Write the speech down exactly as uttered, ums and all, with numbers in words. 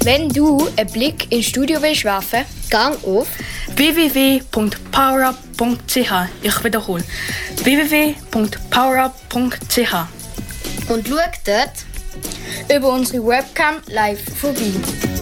Wenn du einen Blick ins Studio willst werfen, gang auf w w w punkt powerup punkt c h. Ich wiederhole. w w w punkt powerup punkt c h. und schau dort über unsere Webcam live vorbei.